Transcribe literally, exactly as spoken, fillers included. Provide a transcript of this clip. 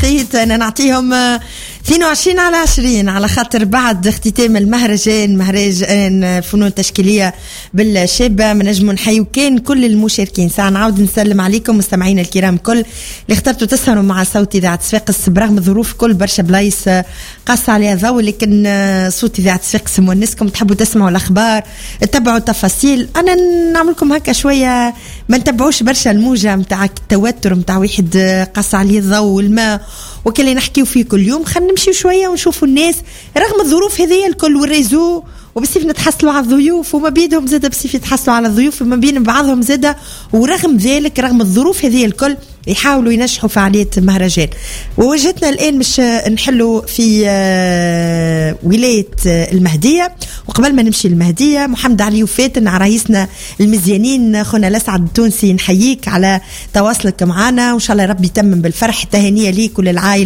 لقيت أنا نعطيهم اثنين وعشرين على عشرين على خاطر بعد اختتام المهرجان مهرجان فنون تشكيلية بالشابة منجموا نحيو كان كل المشاركين. ساعة نعاود نسلم عليكم مستمعين الكرام كل اللي اخترتوا تسهروا مع صوت إذاعة صفاقس برغم الظروف كل برشا بلايص قاس عليها ضوء، لكن صوت إذاعة صفاقس مونسكم تحبوا تسمعوا الأخبار تتبعوا التفاصيل. أنا نعملكم هكا شوية ما نتبعوش برشا الموجة متاع التوتر متاع واحد قاس عليه الضوء والماء وكل نحكيو فيه كل يوم. خلينا نمشي شوية ونشوفوا الناس رغم الظروف هذه الكل والريزو وبسيف نتحصلوا على الضيوف وما بيدهم زادة بسيف يتحصلوا على الضيوف وما بين بعضهم زادة، ورغم ذلك رغم الظروف هذه الكل يحاولوا ينجحوا فعالية مهرجان. ووجهتنا الآن مش نحلوا في ولاية المهدية. وقبل ما نمشي المهدية محمد علي وفاتن عرايسنا المزيانين خونا الأسعد التونسي نحييك على تواصلك معنا وإن شاء الله ربي يتمم بالفرح. تهانية ليك وللعائلة